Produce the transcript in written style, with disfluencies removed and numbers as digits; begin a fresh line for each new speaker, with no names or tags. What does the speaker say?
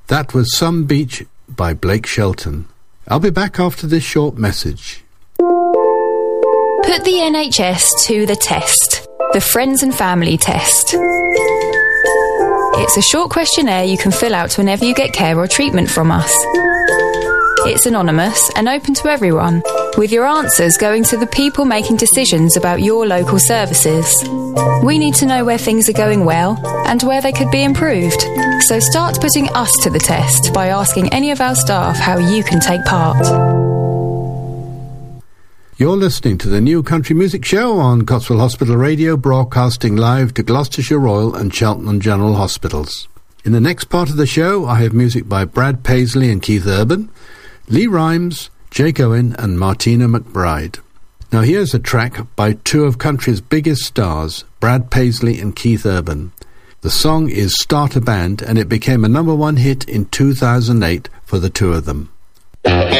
That was Some Beach by Blake Shelton. I'll be back after this short message.
Put the NHS to the test. The Friends and Family Test. It's a short questionnaire you can fill out whenever you get care or treatment from us. It's anonymous and open to everyone, with your answers going to the people making decisions about your local services. We need to know where things are going well and where they could be improved. So start putting us to the test by asking any of our staff how you can take part.
You're listening to the New Country Music Show on Cotswold Hospital Radio, broadcasting live to Gloucestershire Royal and Cheltenham General Hospitals. In the next part of the show, I have music by Brad Paisley and Keith Urban, Lee Rhymes, Jake Owen and Martina McBride. Now here's a track by two of country's biggest stars, Brad Paisley and Keith Urban. The song is Start a Band, and it became a #1 hit in 2008 for the two of them.